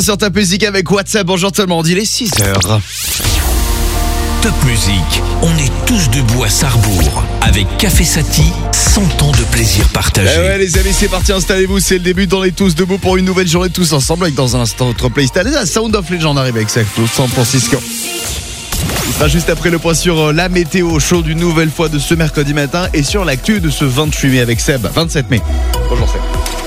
Sur Top Music avec WhatsApp, bonjour tout le monde, il est 6h. Top Music, on est tous debout à Sarrebourg avec Café Sati, 100 ans de plaisir partagé. Ouais les amis, c'est parti, installez-vous, c'est le début dans les tous debout pour une nouvelle journée tous ensemble avec dans un instant notre playlist. Allez, la Sound of Legend arrive avec ça, San Francisco. Il sera juste après le point sur la météo chaude une nouvelle fois de ce mercredi matin et sur l'actu de ce 28 mai avec Seb, 27 mai. Bonjour Seb.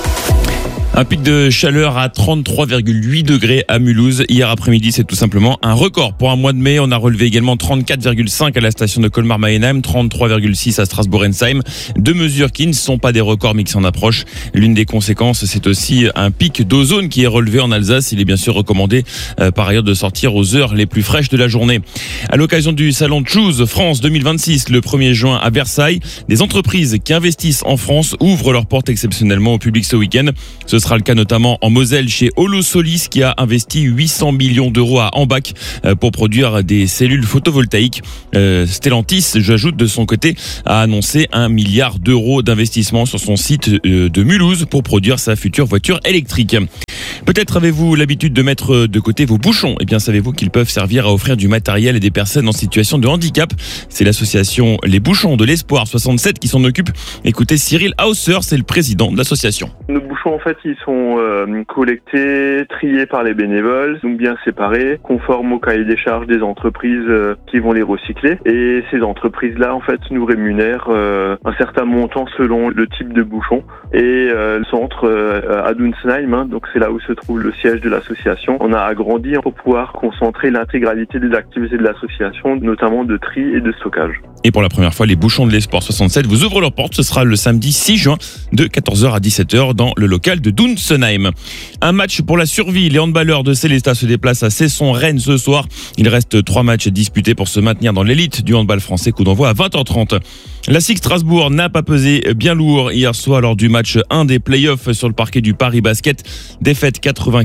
Un pic de chaleur à 33,8 degrés à Mulhouse. Hier après-midi, c'est tout simplement un record. Pour un mois de mai, on a relevé également 34,5 à la station de Colmar-Mayenheim, 33,6 à Strasbourg-Ensheim. Deux mesures qui ne sont pas des records mais qui s'en approchent. L'une des conséquences, c'est aussi un pic d'ozone qui est relevé en Alsace. Il est bien sûr recommandé par ailleurs de sortir aux heures les plus fraîches de la journée. À l'occasion du salon Choose France 2026, le 1er juin à Versailles, des entreprises qui investissent en France ouvrent leurs portes exceptionnellement au public ce week-end. Ce sera le cas notamment en Moselle chez Holosolis qui a investi 800 millions d'euros à Ambach pour produire des cellules photovoltaïques. Stellantis, j'ajoute de son côté, a annoncé 1 milliard d'euros d'investissement sur son site de Mulhouse pour produire sa future voiture électrique. Peut-être avez-vous l'habitude de mettre de côté vos bouchons. Eh bien, savez-vous qu'ils peuvent servir à offrir du matériel à des personnes en situation de handicap. C'est l'association Les Bouchons de l'Espoir 67 qui s'en occupe. Écoutez, Cyril Hausser, c'est le président de l'association. Nos bouchons, en fait, ils sont collectés, triés par les bénévoles, donc bien séparés, conformes au cahier des charges des entreprises qui vont les recycler. Et ces entreprises-là, en fait, nous rémunèrent un certain montant selon le type de bouchon. Et le centre à Dunsheim, donc c'est là où se trouve le siège de l'association. On a agrandi pour pouvoir concentrer l'intégralité des activités de l'association, notamment de tri et de stockage. Et pour la première fois, les Bouchons de l'Espoir 67 vous ouvrent leurs portes. Ce sera le samedi 6 juin de 14h à 17h dans le local de Dunsheim. Un match pour la survie. Les handballeurs de Célestat se déplacent à Cesson-Rennes ce soir. Il reste 3 matchs disputés pour se maintenir dans l'élite du handball français. Coup d'envoi à 20h30. La SIG Strasbourg n'a pas pesé bien lourd hier soir lors du match 1 des playoffs sur le parquet du Paris Basket. Défaite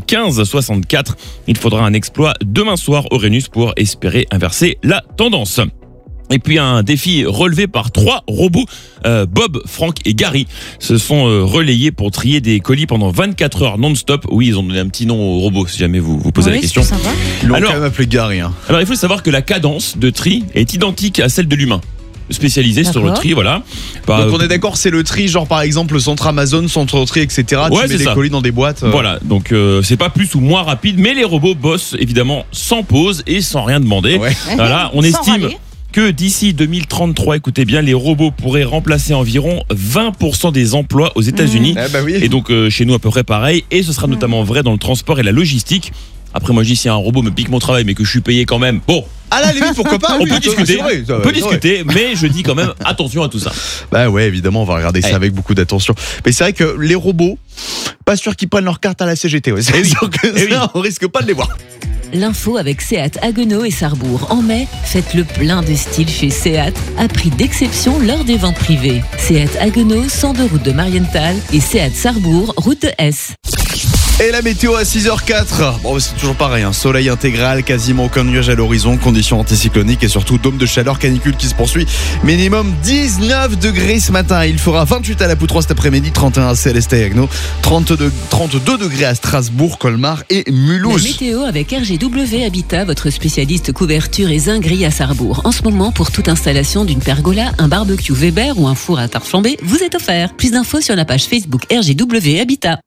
95-64. Il faudra un exploit demain soir au Rhenus pour espérer inverser la tendance. Et puis un défi relevé par 3 robots, Bob, Franck et Gary, se sont relayés pour trier des colis pendant 24 heures non-stop. Oui, ils ont donné un petit nom aux robots, si jamais vous posez la question. Ils l'ont quand même appelé Gary. Alors il faut savoir que la cadence de tri est identique à celle de l'humain. Spécialisé sur le tri, voilà. Donc on est d'accord, c'est le tri, genre par exemple le centre Amazon, centre tri, etc. Ouais, tu mets les colis dans des boîtes. Voilà, donc c'est pas plus ou moins rapide, mais les robots bossent évidemment sans pause et sans rien demander. Ouais. Voilà, on estime que d'ici 2033, écoutez bien, les robots pourraient remplacer environ 20% des emplois aux États-Unis. Oui. Et donc chez nous à peu près pareil. Et ce sera notamment vrai dans le transport et la logistique. Après moi je dis si un robot me pique mon travail mais que je suis payé quand même, bon, à la limite pourquoi pas. on peut discuter, mais je dis quand même attention à tout ça. Bah ouais, évidemment on va regarder ça avec beaucoup d'attention. Mais c'est vrai que les robots, pas sûr qu'ils prennent leur carte à la CGT. Ouais. C'est sûr que ça, on risque pas de les voir. L'info avec Seat Haguenau et Sarrebourg. En mai, faites le plein de style chez Seat à prix d'exception lors des ventes privées. Seat Haguenau, 102 route de Marienthal et Seat Sarrebourg, route de Hesse. Et la météo à 6h04. Bon, c'est toujours pareil, soleil intégral, quasiment aucun nuage à l'horizon, conditions anticycloniques et surtout dôme de chaleur, canicule qui se poursuit. Minimum 19 degrés ce matin. Il fera 28 à la Poutroie cet après-midi, 31 à Célestat et Agno, 32 degrés à Strasbourg, Colmar et Mulhouse. La météo avec RGW Habitat, votre spécialiste couverture et zinguerie à Sarrebourg. En ce moment, pour toute installation d'une pergola, un barbecue Weber ou un four à tarte flambée, vous est offert. Plus d'infos sur la page Facebook RGW Habitat.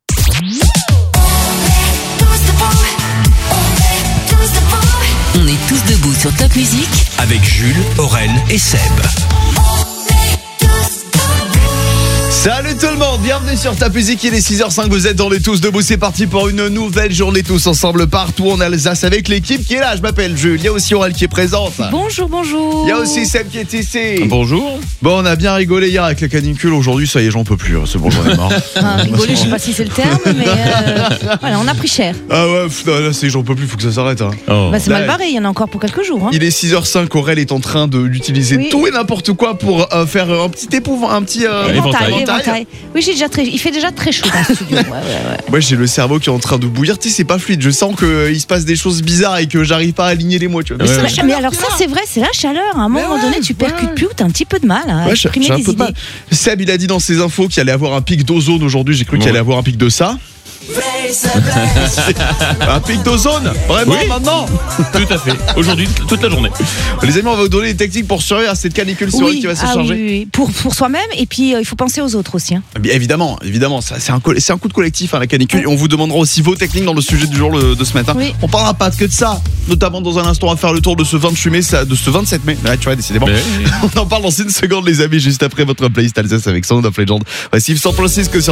On est tous debout sur Top Music avec Jules, Aurel et Seb. Salut tout le monde, bienvenue sur Top Music, il est 6h05, vous êtes dans les tous debout, c'est parti pour une nouvelle journée tous ensemble partout en Alsace avec l'équipe qui est là, je m'appelle Jules, il y a aussi Aurel qui est présente. Bonjour. Il y a aussi Seb qui est ici. Bonjour. Bon, on a bien rigolé hier avec la canicule, aujourd'hui ça y est, j'en peux plus, c'est bon, j'en ai marre. Rigoler, je sais pas si c'est le terme, mais voilà, on a pris cher. Ah ouais, là c'est j'en peux plus, faut que ça s'arrête. C'est mal barré, il y en a encore pour quelques jours. Il est 6h05, Aurel est en train d'utiliser tout et n'importe quoi pour faire un petit éventail. Oui, il fait déjà très chaud dans le studio. Moi, j'ai le cerveau qui est en train de bouillir. Tu sais, c'est pas fluide. Je sens qu'il se passe des choses bizarres et que j'arrive pas à aligner les mots. Tu vois. Mais alors ça, c'est vrai, c'est la chaleur. À un moment donné, tu percutes plus ou t'as un petit peu de mal à exprimer j'ai un des peu de idées. mal. Seb, il a dit dans ses infos qu'il allait avoir un pic d'ozone aujourd'hui. J'ai cru qu'il allait avoir un pic de ça. Un pic d'ozone. Vraiment, Oui. maintenant. Tout à fait. Aujourd'hui, toute la journée. Les amis, on va vous donner des techniques pour survivre à cette canicule souris qui va se charger. oui. Pour soi-même et puis il faut penser aux autres aussi. Hein. Bien évidemment, ça, c'est un coup de collectif, la canicule. Et on vous demandera aussi vos techniques dans le sujet du jour de ce matin. Oui. On parlera pas que de ça, notamment dans un instant à faire le tour de ce 27 mai. Là, tu vois, décidément. Mais- On en parle dans une seconde, les amis, juste après votre playlist Alsace avec Sound of Legend. Voici 100.6 que sur